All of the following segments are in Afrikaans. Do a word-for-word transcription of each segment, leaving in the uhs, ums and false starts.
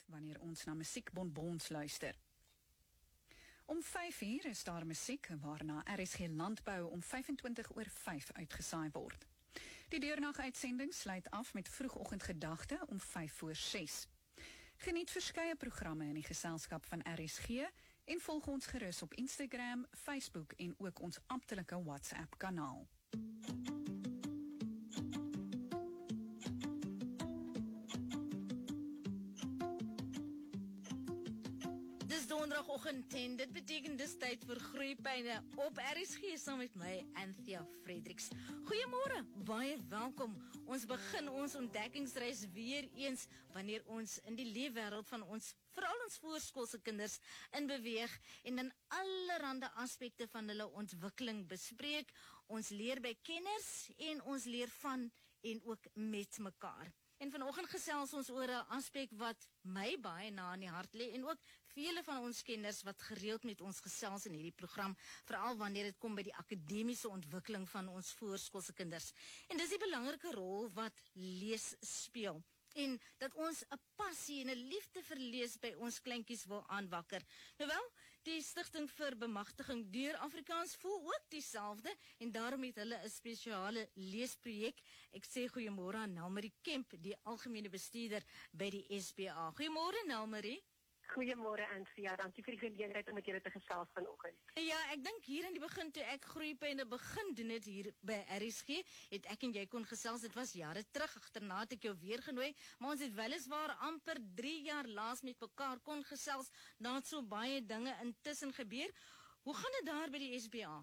wanneer ons na musiekbonbons luister. Om vyf uur is daar musiek, waarna R S G Landbou om vyfentwintig oor vyf uitgesaai word. Die deurnag-uitsending sluit af met vroegoggendgedagte om vyf voor ses. Geniet verskeie programme in die geselskap van R S G en volg ons gerus op Instagram, Facebook en ook ons amptelike WhatsApp-kanaal. Donderdagoggend en dit beteken dis tyd vir Groeipyne op R S G saam met my, Anthea Fredericks. Goeiemôre, baie welkom. Ons begin ons ontdekkingsreis weer eens wanneer ons in die leefwêreld van ons, veral ons voorskoolse kinders, in beweeg en in allerhande aspekte van hulle ontwikkeling bespreek. Ons leer by kenners en ons leer van en ook met mekaar. En vanoggend gesels ons oor 'n aspek wat my baie na in die hart lê en ook vele van ons kenners wat gereeld met ons gesels in hierdie program, veral wanneer dit kom by die akademiese ontwikkeling van ons voorskoolse kinders. En dis die belangrike rol wat lees speel. En dat ons 'n passie en 'n liefde vir lees by ons kleintjies wil aanwakker. Nou wel, die Stichting vir Bemagtiging deur Afrikaans voel ook dieselfde en daarom het hulle 'n spesiale leesprojek. Ek sê goeiemôre aan Nelmarie Kemp, die algemene bestuurder by die S B A. Goeiemôre Nelmarie. Goeiemôre Anthea, dankie vir die geleentheid om met julle te gesels vanoggend. Ja, ek dink hier in die begin toe ek Groeipyne begin doen het hier by R S G, het ek en jy kon gesels, dit was jare terug, agterna het ek jou weer genooi, maar ons het weliswaar amper drie jaar laas met mekaar kon gesels, daar het so baie dinge intussen gebeur. Hoe gaan dit daar by die S B A?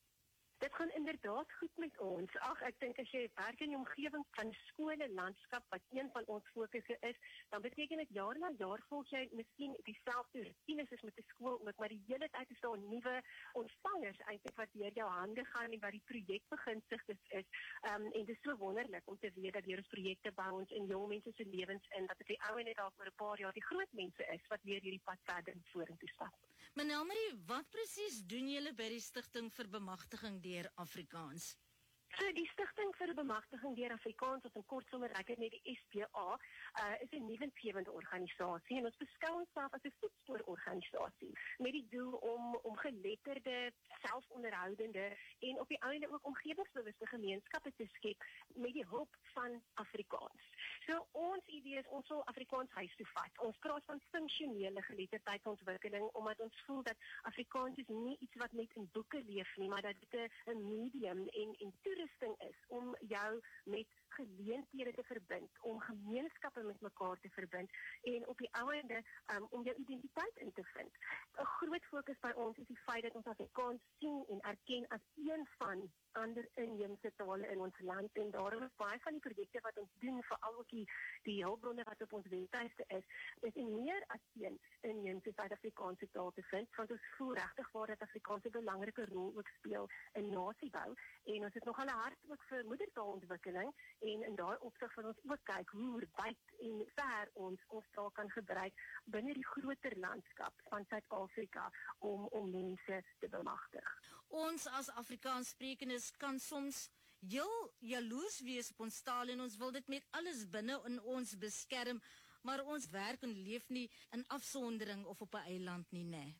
Dit gaan inderdaad goed met ons. Ag, ek dink as jy werk in die omgewing van skole en landskap wat een van ons fokusse is, dan beteken dit jaar na jaar volg jy miskien dieselfde routines as met 'n skool ook, maar die hele tyd is daar nuwe ontvangers eintlik wat deur jou hande gaan en wat die projek begunstigdes is. Um, en dit is so wonderlik om te weet dat deur ons projekte bou ons in jong mense se lewens in, dat dit die ou en net dalk oor 'n paar jaar die groot mense is wat weer hierdie pad verder vorentoe stap. Maar Nelmarie, wat presies doen julle by die Stichting vir Bemagtiging deur Afrikaans? So die Stichting vir Bemagtiging deur Afrikaans, wat in kort sommer ek het met die S B A, uh, is 'n nuwensgewende organisasie en ons beskou onsself as 'n voetspoororganisasie met die doel om om geletterde, selfonderhoudende en op die einde ook omgewingsbewuste gemeenskappe te skep met die hulp van Afrikaans. So ons idee is ons wil Afrikaans huis toe vat. Ons praat van funksionele geletterdheidsontwikkeling omdat ons voel dat Afrikaans is nie iets wat net in boeke leef nie, maar dat dit 'n medium en en toerusting is om jou met geleenthede te verbind, om gemeenskappe met mekaar te verbind en op die ouende um, om jou identiteit in te vind. 'n Groot fokus by ons is die feit dat ons Afrikaans sien en erken as een van ander inheemse tale in ons land en daarom is baie van die projekte wat ons doen, veral ook die, die hulpbronne wat op ons webtuiste is, is en meer as een inheemse Suid-Afrikaanse taal te vind, want ons voel regtig waar dat Afrikaans 'n belangrike rol ook speel in nasiebou en ons het nogal 'n hart ook vir moedertaalontwikkeling en in daai opsig van ons ook kyk hoe wyd en ver ons ons taal kan gebruik binne die groter landskap van Suid-Afrika om om mense te bemagtig. Ons as Afrikaanssprekendes kan soms heel jaloers wees op ons taal en ons wil dit met alles binne in ons beskerm, maar ons werk en leef nie in afsondering of op 'n eiland nie, né?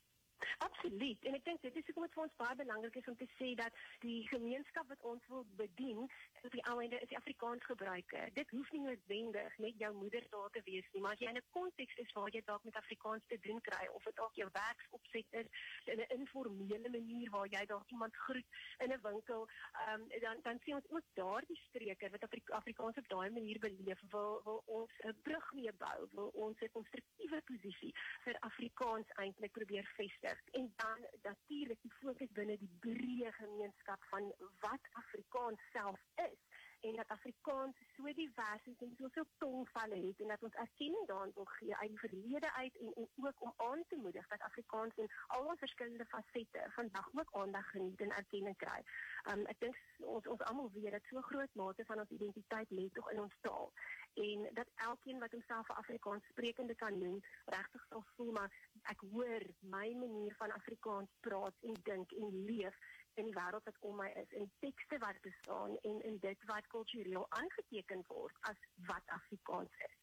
Absoluut. En ek dink dit is hoekom dit vir ons baie belangrik is om te sê dat die gemeenskap wat ons wil bedien, op die einde is die Afrikaans gebruiker. Dit hoef nie noodwendig net jou moedertaal te wees nie, maar as jy in 'n konteks is waar jy dalk met Afrikaans te doen kry, of dit dalk jou werksopset is, in 'n informele manier waar jy dalk iemand groet in 'n winkel, um, dan dan sien ons ook daardie streker wat Afri- Afrikaans op daai manier beleef, wil, wil ons 'n brug mee bou, wil ons 'n konstruktiewe posisie vir Afrikaans eintlik probeer vestig. En dan natuurlik die fokus binne die breë gemeenskap van wat Afrikaans self is. En dat Afrikaans so divers is en soveel tongvalle het en dat ons erkenning daaraan wil gee uit die verlede uit en, en ook om aan te moedig dat Afrikaans in al ons verskillende fasette vandag ook aandag geniet en erkenning kry. Um, ek dink ons ons almal weet dat so groot mate van ons identiteit lê tog in ons taal. En dat elkeen wat homself 'n Afrikaans sprekende kan noem, regtig sal voel maar ek hoor my manier van Afrikaans praat en dink en leef in die wêreld wat om my is, in tekste wat bestaan en in dit wat kultureel aangeteken word as wat Afrikaans is.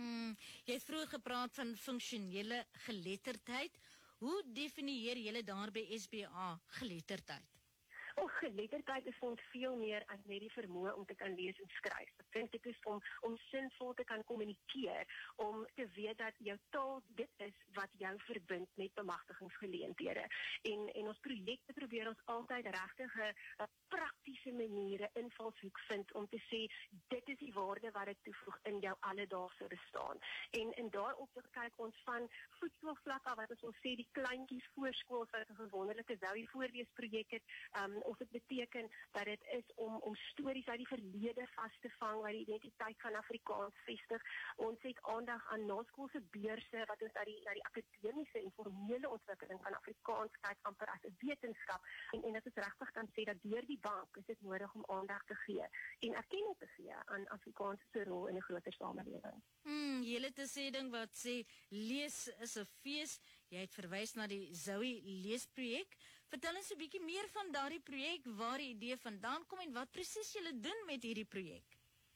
Hmm, jy het vroeër gepraat van funksionele geletterdheid. Hoe definieer julle daar by S B A geletterdheid? O, geletterdheid is vir ons veel meer as net die vermoë om te kan lees en skryf. Ek dink dit is om om sinvol te kan kommunikeer, om te weet dat jou taal dit is wat jou verbind met bemagtigingsgeleenthede. En en ons projekte probeer ons altyd regtig 'n praktiese maniere invalshoek vind om te sê dit is die waarde wat dit toevoeg in jou alledaagse bestaan. En en daarop te kyk ons van voetskoolvlak af wat ons wil sê die kleintjies voorskool wat 'n wonderlike Zowie voorleesprojek het. Um, of dit beteken dat dit is om om stories uit die verlede vas te vang wat die identiteit van Afrikaans vestig. Ons het aandag aan naskoolse beurse wat ons na die na die akademiese en formele ontwikkeling van Afrikaans kyk amper as 'n wetenskap en en dit is regtig kan sê dat deur die bank is dit nodig om aandag te gee en erkenning te gee aan Afrikaans se rol in 'n groter samelewing. Hmm, julle het 'n sê ding wat sê lees is 'n fees. Jy het verwys na die Zowie leesprojek. Vertel ons 'n bietjie meer van daardie projek, waar die idee vandaan kom en wat presies julle doen met hierdie projek.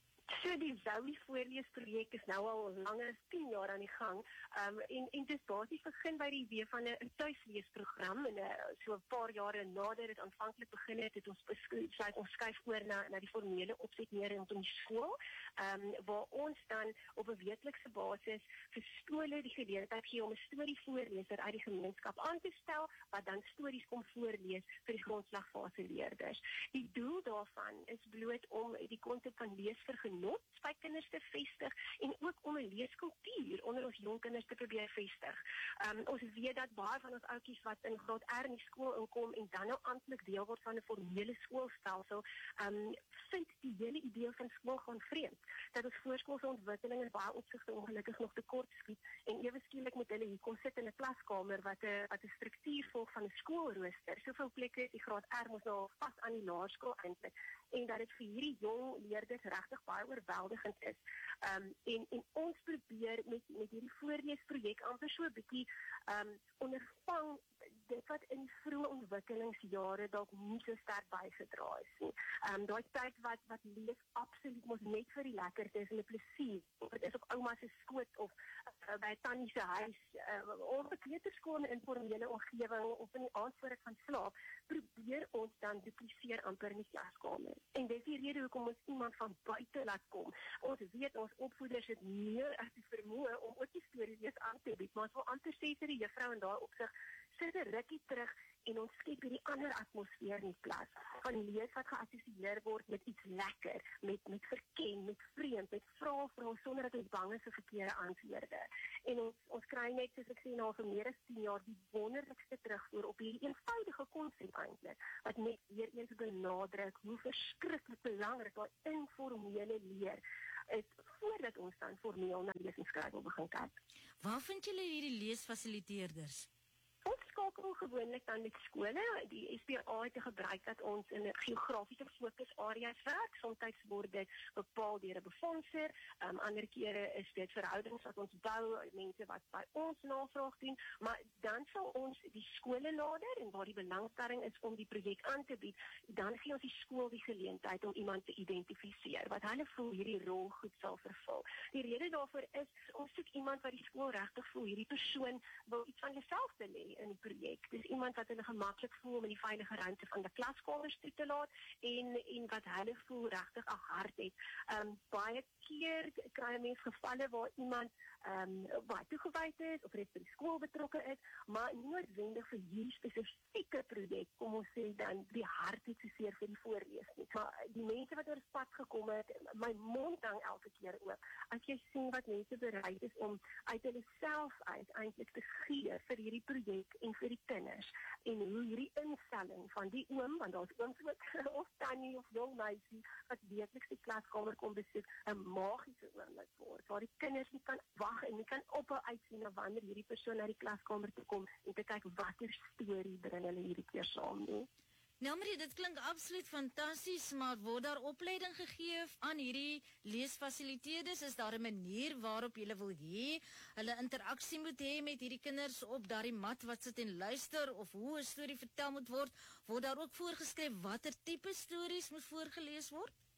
So die Zowie voorleesprojek is nou al langer as tien jaar aan die gang. Um, en en dit basies begin by die idee van 'n tuisleesprogram en uh, so 'n paar jare nadat dit aanvanklik begin het, het ons besluit ons skuif oor na na die formele opset meer rondom die skool, um, waar ons dan op 'n weeklikse basis vir skole die geleentheid gee om 'n storievoorleser uit die gemeenskap aan te stel wat dan stories kom voorlees vir die grondslagfase leerders. Die doel daarvan is bloot om die konsep van lees vir genot by kinders te vestig en ook om 'n leeskultuur onder ons jong kinders te probeer vestig. Um, ons weet dat baie van ons ouetjies wat in graad R in die skool inkom en dan nou amptelik deel word van 'n formele skoolstelsel, um, vind die hele idee van skool gaan vreemd. Dat ons voorskoolse ontwikkeling in baie opsigte ongelukkig nog te kort skiet en ewe skielik moet hulle hier kom sit in 'n klaskamer wat 'n wat 'n struktuur volg van 'n skoolrooster. Soveel plekke is die graad R mos nou vas aan die laerskool eintlik en dat dit vir hierdie jong leerders regtig baie oorweldigend is. Um, en, en ons probeer met, met hierdie voorleesprojek amper so 'n bietjie um, ondervang dit wat in vroeë ontwikkelingsjare dalk nie so sterk bygedra is nie. Um, daai tyd wat wat lees absoluut mos net vir die lekkerte is en 'n plesier. Of dit is op ouma se skoot of uh, by tannie se huis uh, of 'n kleuterskool in 'n informele omgewing of in die aand voor ek gaan slaap, probeer ons dan dupliseer amper in die klaskamer. En dis die rede hoekom ons iemand van buite laat kom. Ons weet ons opvoeders het meer as die vermoë om ook die stories lees aan te bied, maar ons wil amper sê vir die juffrou en daar opsig sit 'n rukkie terug en ons skep hierdie ander atmosfeer in plaas van lees wat geassosieer word met iets lekker, met met verken, met vreemd, met vra vra sonder dat ons bang is vir verkeerde antwoorde. En ons ons kry net soos ek sê nou vir meer as tien jaar die wonderlikste terugvoer op hierdie eenvoudige konsep eintlik wat net weer eens benadruk hoe verskriklik belangrik daai informele leer is voordat ons dan formeel na lees en skryf wil begin kyk. Waar vind julle hierdie leesfasiliteerders? Ons skakel gewoonlik dan met skole. Die S B A het gebruik dat ons in 'n geografiese fokusareas werk. Soms word dit bepaal deur 'n befondser. Um, ander kere is dit verhoudings wat ons bou, mense wat by ons navraag doen, maar dan sal ons die skole nader en waar die belangstelling is om die projek aan te bied, dan gee ons die skool die geleentheid om iemand te identifiseer wat hulle voel hierdie rol goed sal vervul. Die rede daarvoor is ons soek iemand wat die skool regtig voel hierdie persoon wil iets van jouself te lê in die projek. Dis iemand wat hulle gemaklik voel om in die veilige ruimte van die klaskamers toe te laat en en wat hulle voel regtig 'n hart het. Um baie keer kry mense gevalle waar iemand um baie toegewyd is of reeds by die skool betrokke is, maar nie noodwendig vir hierdie spesifieke projek kom ons sê dan die hart het so seer vir die voorlees nie. Maar die mense wat oor die pad gekom het, my mond hang elke keer oop. As jy sien wat mense bereid is om uit hulle self uit eintlik te gee vir hierdie projek en vir die kinders en hoe hierdie instelling van die oom, want daar's ooms ook of tannie of jong meisie wat weekliks die klaskamer kom besoek, 'n magiese oomblik word waar die kinders nie kan wag en nie kan ophou uitsien na wanneer hierdie persoon na die klaskamer toe kom en te kyk watter storie bring hulle hierdie keer saam nie. Nou Marie, dit klink absoluut fantasties, maar word daar opleiding gegee aan hierdie leesfasiliteerders? Is daar 'n manier waarop jy wil hê hulle interaksie moet hê met hierdie kinders op daardie mat wat sit en luister of hoe 'n storie vertel moet word? Word daar ook voorgeskryf watter tipe stories moet voorgelees word?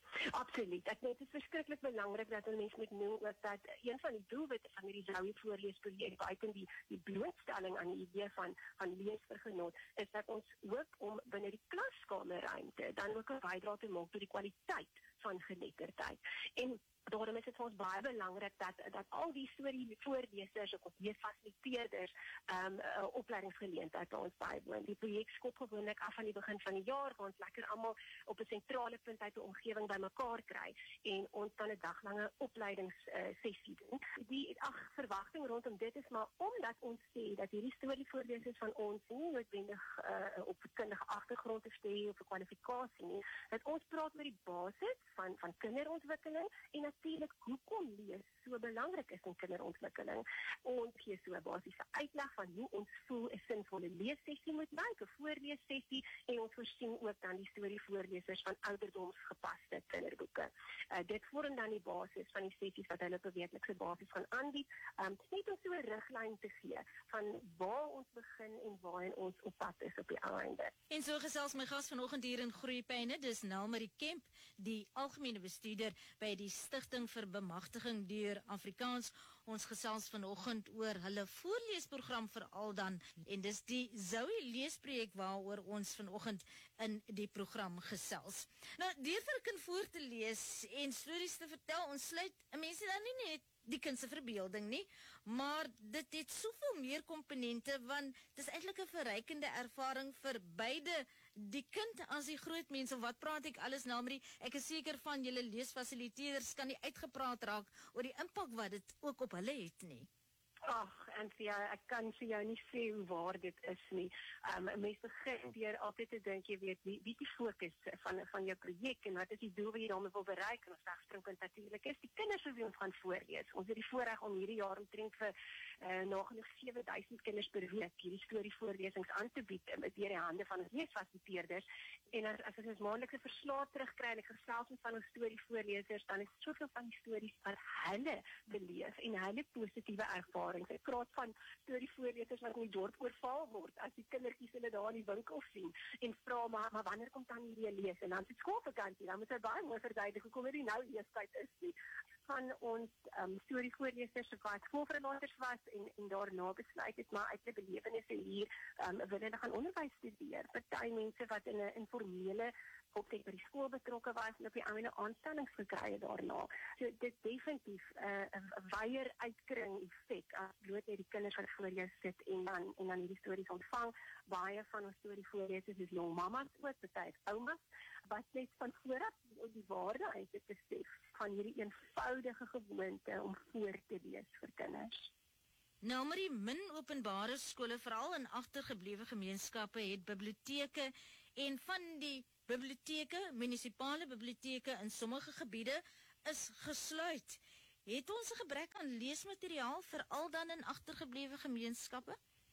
Absoluut. Ek dink dit is verskriklik belangrik dat 'n mens moet noem ook dat een van die doelwitte van hierdie Zoe voorleesprojek buiten die die blootstelling aan die idee van van leesvergenot is dat ons hoop om binne die klaskamerruimte dan ook 'n bydrae te maak tot die kwaliteit van geletterdheid. En daarom is dit vir ons baie belangrik dat dat al die storie voorlesers of leesfasiliteerders ehm um, uh, opleidingsgeleentheid by ons bywoon. Die projek skop gewoonlik af aan die begin van die jaar waar ons lekker almal op 'n sentrale punt uit die omgewing bymekaar kry en ons dan 'n daglange opleidingssessie uh, doen. Die ag verwagting rondom dit is maar omdat ons sê dat hierdie storievoorlesers van ons nie noodwendig uh, op kundige agtergrond te hê of 'n kwalifikasie nie, dat ons praat met die basis van van kinderontwikkeling en natuurlik hoekom lees so belangrik is in kinderontwikkeling. Ons gee so 'n basiese uitleg van hoe ons voel 'n sinvolle leessessie moet lyk, 'n voorleessessie en ons voorsien ook dan die storievoorlesers van ouderdomsgepaste kinderboeke. Uh, dit vorm dan die basis van die sessies wat hulle op 'n weeklikse basis gaan aanbied, um, net om so 'n riglyn te gee van waar ons begin en waarheen ons op pad is op die einde. En so gesels my gas vanoggend hier in Groepyne, dis Nelmarie Kemp, die algemene bestuurder by die Stichting vir Bemagtiging deur Afrikaans. Ons gesels vanoggend oor hulle voorleesprogram vir Aldan en dis die Zoe leesprojek waaroor ons vanoggend in die program gesels. Nou, deur vir 'n kind voor te lees en stories te vertel, ons sluit 'n mens dan nie net die kind se verbeelding nie, maar dit het soveel meer komponente want dit is eintlik 'n verrykende ervaring vir beide die kind as die groot mense. Wat praat ek alles, Nelmarie? Ek is seker van julle leesfasiliteerders kan nie uitgepraat raak oor die impak wat dit ook op hulle het nie. Ag, en vir jou, ek kan vir jou nie sê hoe waar dit is nie. Um, mense begin deur altyd te dink, jy weet, wie, wie die fokus van, van jou projek en wat is die doel wat jy daarmee wil bereik en ons wegspringpunt natuurlik is die kinders vir wie ons gaan voorlees. Ons het die voorreg om hierdie jaar omtrent vir uh, nagenoeg sewe duisend kinders per week hierdie storievoorlesings aan te bied uh, deur die hande van ons leesfasiliteerders. En as, as ons ons maandelikse verslae terugkry en ek gesels met van ons storievoorlesers, dan is soveel van die stories wat hulle beleef en hulle positiewe ervarings. Ek praat van storievoorlesers wat in die dorp oorval word as die kindertjies hulle daar in die winkel sien en vra maar, maar wanneer kom dan hierdie lees en dan sit skoolvakansie, dan moet hy baie mooi verduidelik hoekom dit nou leestyd is nie. Van ons um, storievoorlesers wat skoolverlaters was en, en daarna besluit het maar uit die belewennisse hier um, wil hulle gaan onderwys studeer. Party mense wat in 'n informele opset by die skool betrokke was en op die ouene aanstellings gekry het daarna. So dit definitief 'n uh, 'n wyeer uitkring effek as bloot net die kinders wat voor jou sit en dan en dan hierdie stories ontvang. Baie van ons storievoorlesers is jong mamas ook, party oumas wat net van vooraf die waarde uit te besef van hierdie eenvoudige gewoonte om voor te lees vir kinders. Nou, maar die min openbare skole, veral in agtergeblewe gemeenskappe, het biblioteke en van die biblioteke, munisipale biblioteke in sommige gebiede is gesluit. Het ons 'n gebrek aan leesmateriaal veral dan in agtergeblewe gemeenskappe?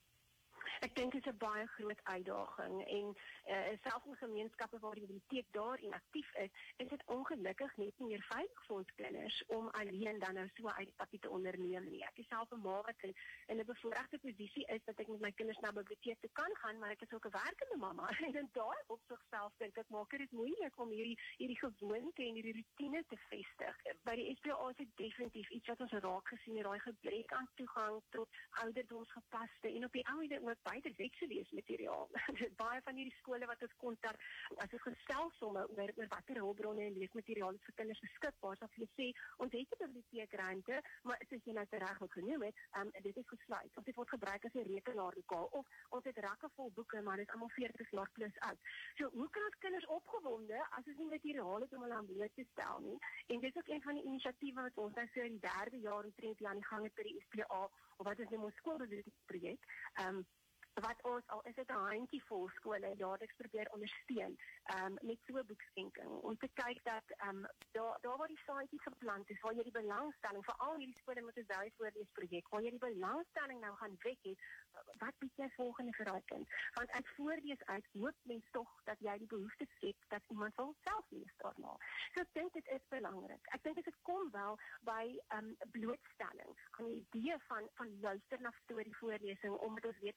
Ek dink dit is 'n baie groot uitdaging en uh, selfs in gemeenskappe waar die biblioteek daar inaktief is, is dit ongelukkig net nie meer veilig vir ons kinders om alleen dan nou so 'n uitstapie te onderneem nie. Ek is self 'n ma wat in, in 'n bevoorregte posisie is dat ek met my kinders na die biblioteek te kan gaan, maar ek is ook 'n werkende mamma en in daai opsig self dink ek maak dit moeilik om hierdie hierdie gewoonte en hierdie rutine te vestig. By die S P A is dit definitief iets wat ons raak gesien het, daai gebrek aan toegang tot ouderdomsgepaste en op die ou ende ook buitewekse leesmateriaal. Baie van hierdie skole wat ons kontak, as ons gesels somme oor, oor watter hulpbronne en leesmateriaal is vir kinders beskikbaar, sal hulle sê, ons het 'n biblioteekruimte, maar soos jy nou reg ook genoem het, um, dit is gesluit. Of dit word gebruik as 'n rekenaarlokaal, of ons het rakke vol boeke, maar dit is almal veertig jaar plus oud. So, hoe kan ons kinders opgewonde, as ons nie materiaal het om hulle aan bloot te stel nie? En dit is ook een van die inisiatiewe wat ons nou so in die derde jaar omtrent aan die gang het by die S P A, of wat is nou ons skoolbiblioteekprojek, um, wat ons al is dit 'n handjievol skole jaarliks probeer ondersteun um, met so 'n boekskenking om te kyk dat um, daar daar waar die saadjies geplant is, waar jy die belangstelling vir al hierdie skole met 'n Zoe voorleesprojek, waar jy die belangstelling nou gaan wek het, wat bied jy volgende vir daai kind? Want uit voorlees uit hoop mens tog dat jy die behoefte skep dat iemand wil self lees daarna. So ek dink dit is belangrik. Ek dink dit kom wel by um, blootstelling aan die idee van van luister na storievoorlesing omdat ons weet wat die waarde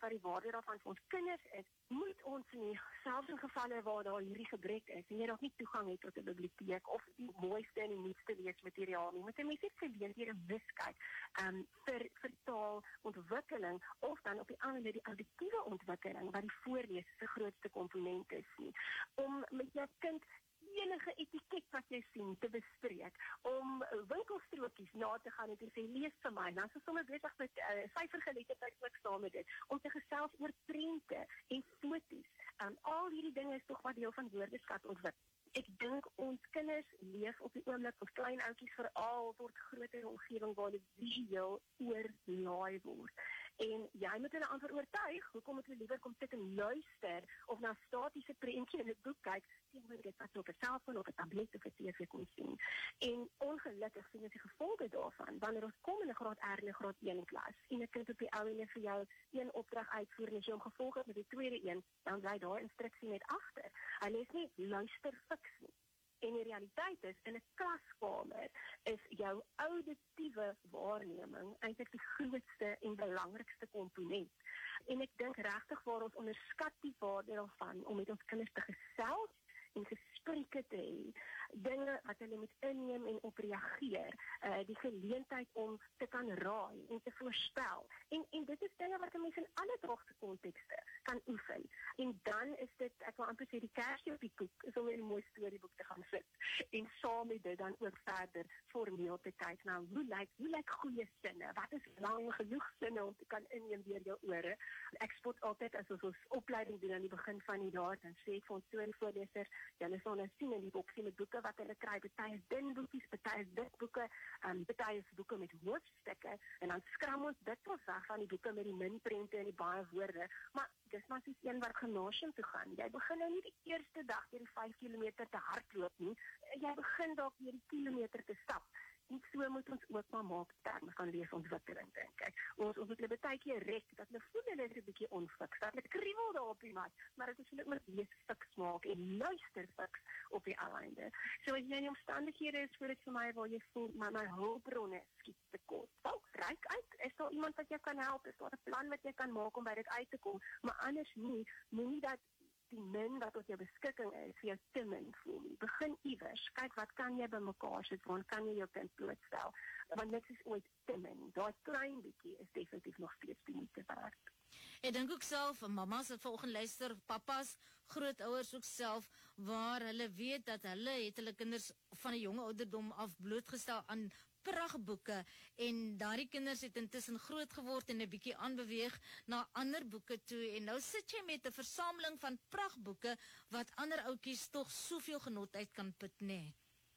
voordeel daarvan vir ons kinders is, moet ons nie, selfs in gevalle waar daar hierdie gebrek is, en jy dalk nie toegang het tot 'n biblioteek, of die mooiste en die nuutste leesmateriaal nie, moet jy mens net geleenthede miskyk, um, vir, vir taalontwikkeling, of dan op die ander die auditiewe ontwikkeling, wat die voorlees se grootste komponent is nie, om met jou kind enige etiket wat jy sien te bespreek, om winkelstrokies na te gaan en te sê, lees vir my, dan is ons sommer besig met uh, syfergeletterdheid ook saam met dit, om te gesels oor prente en foto's. Um, al hierdie dinge is toch wat deel van woordeskat ontwikkel. Ek dink ons kinders leef op die oomblik, of klein oudjies veral, word groter omgewing waar hulle visueel oorlaai word. En jy moet hulle aanvaar oortuig, hoekom moet hulle liever kom sit en luister, of na statiese prentjie in 'n boek kyk, teenoor dit wat op 'n selfoon of 'n tablet of 'n T V kon sien. En ongelukkig sien ons die gevolge daarvan, wanneer ons kom in 'n graad R en 'n graad een klas, en 'n kind op die ou ene vir jou een opdrag uitvoer, en as jy hom gevolg het met die tweede een, dan bly daar instruksie net agter. Hy lees nie luister fiks nie. En die realiteit is, in 'n klaskamer is jou auditiewe waarneming eintlik die grootste en belangrikste komponent. En ek dink regtig waar ons onderskat die waarde daarvan om met ons kinders te gesels en gesprekke te hê, dinge wat hulle moet inneem en op reageer, uh, die geleentheid om te kan raai en te voorspel. En, en dit is dinge wat 'n mens in alle droogte kontekste kan oefen. En dan is dit, ek wil amper sê, die kersie op die koek, is om in 'n mooi storieboek te gaan sit. En saam met dit dan ook verder formeel te kyk, nou, hoe lyk, hoe lyk goeie sinne? Wat is lang genoeg sinne om te kan inneem deur jou ore? Ek spot altyd, as ons ons opleiding doen aan die begin van die dag, dan sê ek vir ons storievoorlesers, julle sal nou sien in die boksie met boeke wat hulle kry, party is dun boekies, party is dik boeke, um, party is boeke met hoofstukke, en dan skram ons dit ons weg van die boeke met die min prente en die baie woorde, maar dis maar soos een wat gymnasium toe gaan. Jy begin nou nie die eerste dag deur die vyf kilometer te hardloop nie, jy begin dalk deur die kilometer te stap. En so moet ons ook maar maak terme van leesontwikkeling, dink ek. Ons, ons moet hulle baie keer rek, dat hulle voel hulle is 'n bietjie onfiks, dat hulle kriewel daar op die mat, maar dat ons hulle ook lees fiks maak en luister fiks op die einde. So as jy in die omstandighede is, voel dit vir my waar jy voel, maar my hulpbronne skiet te kort. Val, reik uit, is daar iemand wat jou kan help, is daar 'n plan wat jy kan maak om by dit uit te kom, maar anders nie, moenie dat die min wat op jou beskikking is, vir jou te min voel nie. Begin iewers, kyk wat kan jy bymekaar sit, waar kan jy jou kind blootstel, want niks is ooit te min. Daai klein bietjie is definitief nog steeds die moeite werd. Ek dink ook self, mamas wat volgende luister, papas, grootouers ook self, waar hulle weet dat hulle het hulle kinders van 'n jonge ouderdom af blootgestel aan prachtboeke, en daardie kinders het intussen groot geword en 'n bietjie aanbeweeg na ander boeke toe, en nou sit jy met 'n versameling van prachtboeke wat ander ouetjies tog soveel genot uit kan put, nê? Nee.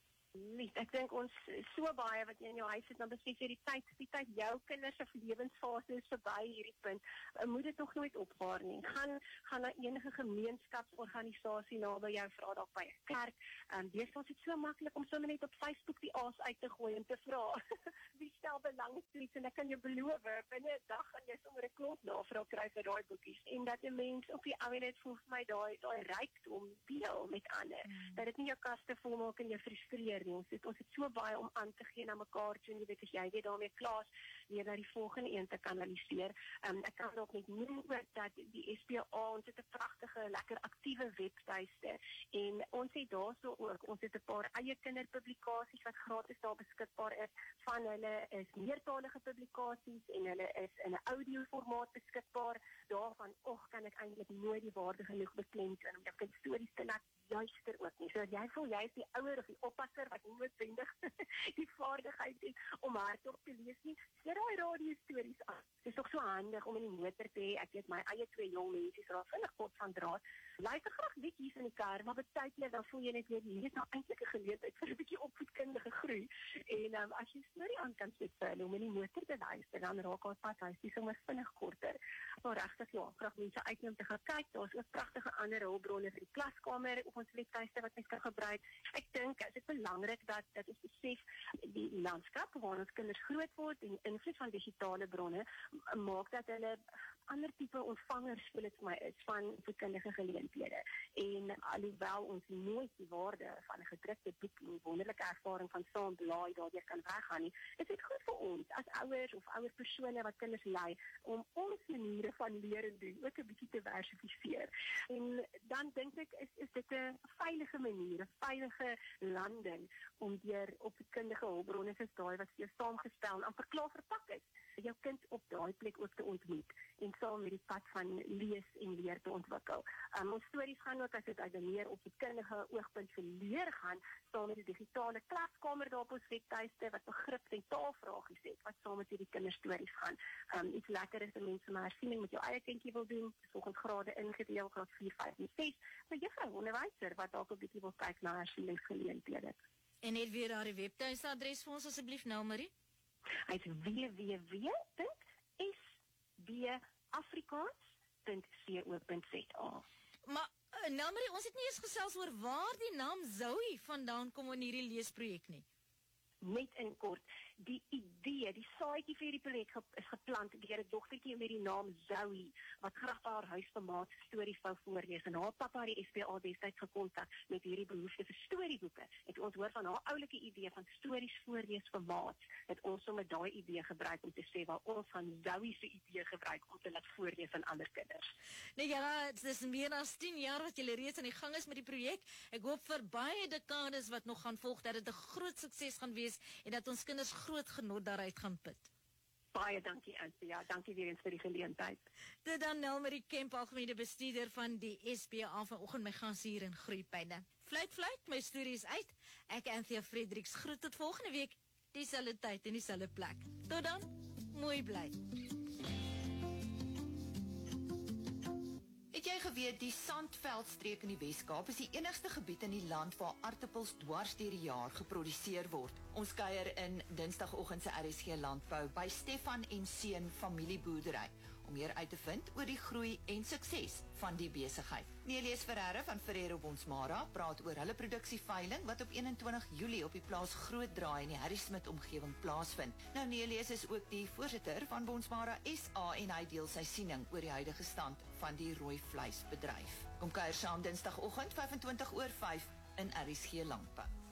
Lief, ek dink ons so baie wat jy in jou huis het, dan besef jy die tyd, die tyd jou kinders se lewensfase is verby hierdie punt. Uh, moet dit nog nooit opgaar nie. Gaan gaan na enige gemeenskapsorganisasie naby jou, vra dalk by 'n kerk. Um, Deesdae is dit so maklik om sommer net op Facebook die aas uit te gooi en te vra wie stel belang in iets, en ek kan jou beloof, binne 'n dag gaan jy sommer 'n klomp navraag kry vir daai boekies. En dat 'n mens op die ou net voel vir my daai daai rykdom deel met ander. Mm. Dat dit nie jou kaste vol maak en jou frustreer. Ons het, ons het so baie om aan te gee na mekaar toe, en jy weet, as jy weet daarmee klaar weer na die volgende een te kanaliseer. Um, ek kan ook net noem ook dat die S P A, ons het 'n pragtige, lekker aktiewe webtuiste, en ons het daarso ook, ons het 'n paar eie kinderpublikasies wat gratis daar beskikbaar is, van hulle is meertalige publikasies, en hulle is in 'n audio formaat beskikbaar. Daarvan, och, kan ek eintlik nooit die waarde genoeg beklemtoon om jou kind stories te laat luister ook nie. So as jy voel jy is die ouer of die oppasser wat nie noodwendig die vaardigheid het om hardop te lees nie, sit daai radio stories aan. Dit is ook so handig om in die motor te hê. Ek het my eie twee jong mensies raak vinnig kort van draad. Luister graag liedjies in die kar, maar baie keer dan voel jy net weer hier is nou eintlik 'n geleentheid vir 'n bietjie opvoedkundige groei. En um, as jy storie aan kan sit vir hulle om in die motor te luister, dan raak ons pad huis die sommer vinnig korter. Maar regtig ja, graag mense uitneem te gaan kyk. Daar's ook pragtige ander hulpbronne vir die klaskamer op ons webtuiste wat mens kan gebruik. Ek dink dit is belangrik dat dat ons besef die landskap waarin ons kinders groot word en die invloed van digitale bronne maak dat hulle ander tipe ontvangers voel dit vir my is van opvoedkundige geleenthede. En alhoewel ons nooit die waarde van 'n gedrukte boek en die wonderlike ervaring van saam blaai daardeur kan weggaan nie, is dit goed vir ons as ouers of ouer persone wat kinders lei om ons maniere van leer en doen ook 'n bietjie te versifiseer. En dan dink ek is is dit 'n veilige manier, 'n veilige landing om deur opvoedkundige hulpbronne soos daai wat vir jou saamgestel en amper klaar verpak is, jou kind op daai plek ook te ontmoet en saam met die pad van lees en leer te ontwikkel. Um, ons stories gaan ook as dit uit 'n meer opvoedkundige oogpunt vir leer gaan, saam met die digitale klaskamer daar op ons webtuiste wat begrip en taalvragies het wat saam met hierdie kinderstories gaan. Um, iets lekker is 'n mens se hersiening met jou eie kindjie wil doen, volgens grade ingedeel, graad vier, vyf en ses, vir juffrou onderwyser wat dalk 'n bietjie wil kyk na hersieningsgeleenthede. En net weer daar die webtuisadres vir ons asseblief nou, Marie. Hy is w w w punt s b afrikaans punt co punt z a. Maar uh, nou Marie, ons het nie eens gesels oor waar die naam Zoe vandaan kom in hierdie leesprojek nie. Net in kort, die idee, die saadjie vir hierdie projek ge is geplant deur 'n dogtertjie met die naam Zoe, wat graag by haar huisvermaak stories wou voorlees en haar pappa die S P A destyds gekontak met hierdie behoefte vir storieboeke. En toe ons hoor van haar oulike idee van stories voorlees vir maats, het ons sommer daai idee gebruik om te sê waar ons van Zoe se idee gebruik om te laat voorlees aan ander kinders. Nee ja, dit is meer as tien jaar wat julle reeds aan die gang is met die projek. Ek hoop vir baie dekades wat nog gaan volg dat dit 'n groot sukses gaan wees en dat ons kinders groot genot daaruit gaan put. Baie dankie, Anthea. Dankie weer eens vir die geleentheid. Dit dan Nelmarie Kemp, algemene bestuurder van die S P A vanoggend my gas hier in Groepyne. Fluit, fluit, my storie is uit. Ek Anthea Fredericks groet tot volgende week, dieselfde tyd en dieselfde plek. Tot dan, mooi bly. Het jy geweet die Sandveldstreek in die Weskaap is die enigste gebied in die land waar aartappels dwars deur die jaar geproduseer word. Ons kuier in Dinsdagoggend se R S G Landbou by Stefan en Seun familieboerdery om meer uit te vind oor die groei en sukses van die besigheid. Nelies Ferreira van Ferrero Bonsmara praat oor hulle produksieveiling wat op eenentwintig Julie op die plaas Groot Draai in die Harry Smit omgewing plaasvind. Nou Nelies is ook die voorsitter van Bonsmara S A en hy deel sy siening oor die huidige stand van die rooi vleisbedryf. Kom kuier saam Dinsdagoggend vyf en twintig oor vyf in R S G Landbou.